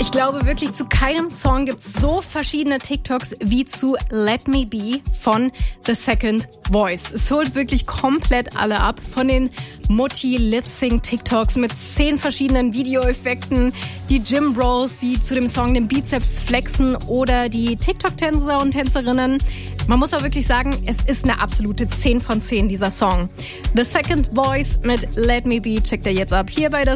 Ich glaube wirklich, zu keinem Song gibt es so verschiedene TikToks wie zu Let Me Be von The Second Voice. Es holt wirklich komplett alle ab. Von den Mutti-Lip-Sync-TikToks mit 10 verschiedenen Videoeffekten, die Gym Bros, die zu dem Song den Bizeps flexen oder die TikTok-Tänzer und Tänzerinnen. Man muss auch wirklich sagen, es ist eine absolute 10 von 10, dieser Song. The Second Voice mit Let Me Be checkt ihr jetzt ab hier bei